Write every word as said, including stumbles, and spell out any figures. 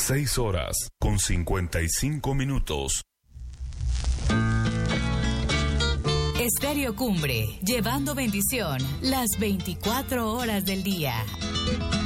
seis horas con cincuenta y cinco minutos. Estéreo Cumbre, llevando bendición las veinticuatro horas del día.